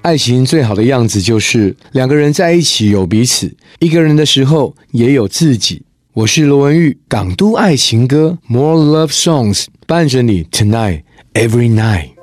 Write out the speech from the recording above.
爱情最好的样子就是两个人在一起有彼此，一个人的时候也有自己。我是罗文玉，港都爱情歌 More Love Songs 伴着你 Tonight Every Night。